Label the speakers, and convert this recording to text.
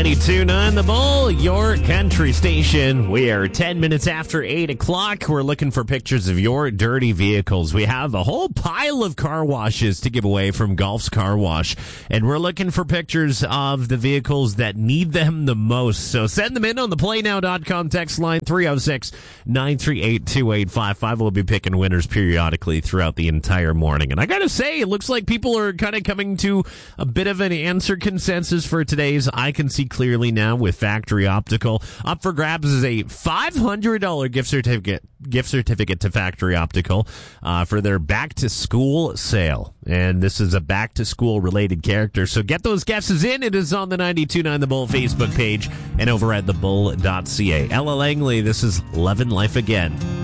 Speaker 1: 92.9 The Bull, your country station. We are 10 minutes after 8 o'clock. We're looking for pictures of your dirty vehicles. We have a whole pile of car washes to give away from Golf's Car Wash. And we're looking for pictures of the vehicles that need them the most. So send them in on the playnow.com text line 306-938-2855. We'll be picking winners periodically throughout the entire morning. And I gotta say, it looks like people are kind of coming to a bit of an answer consensus for today's I Can See Clearly Now with Factory Optical. Up for grabs is a $500 gift certificate to Factory Optical for their back to school sale. And this is a back to school related character. So get those guesses in. It is on the 92.9 The Bull Facebook page and over at thebull.ca. Ella Langley, this is Lovin' Life Again.